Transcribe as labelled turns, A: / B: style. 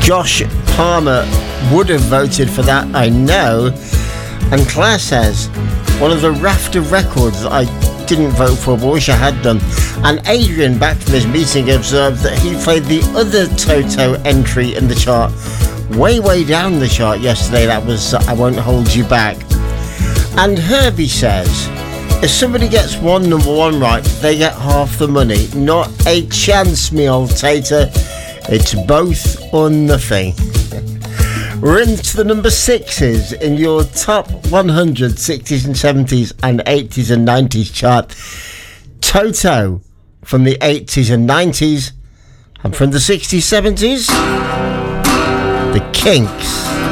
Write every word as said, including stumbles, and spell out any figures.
A: Josh Palmer would have voted for that, I know. And Claire says, one of the raft of records that I didn't vote for but wish I had done. And Adrian, back from his meeting, observed that he played the other Toto entry in the chart way, way down the chart yesterday. That was uh, I Won't Hold You Back. And Herbie says, if somebody gets one number one right, they get half the money. Not a chance, me old tater. It's both or nothing. We're into the number sixes in your top one hundred sixties and seventies and eighties and nineties chart. Toto from the eighties and nineties, and from the sixties, seventies, The Kinks.